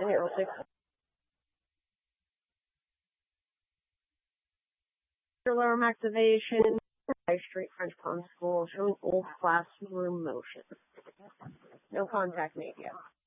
And here, we'll take alarm activation. High Street French Pond School showing old classroom motion. No contact made yet.